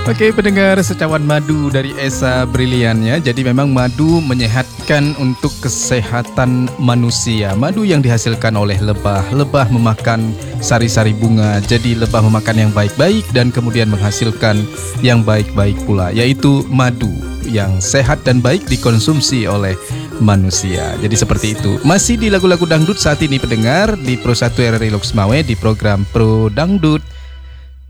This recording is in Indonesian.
Oke, pendengar secawan madu dari Esa Brilian ya. Jadi memang madu menyehatkan untuk kesehatan manusia. Madu yang dihasilkan oleh lebah. Lebah memakan sari-sari bunga. Jadi lebah memakan yang baik-baik dan kemudian menghasilkan yang baik-baik pula, yaitu madu yang sehat dan baik dikonsumsi oleh manusia. Jadi seperti itu. Masih di lagu-lagu dangdut saat ini pendengar di Pro 1 RRI Loksmawe di program Pro Dangdut.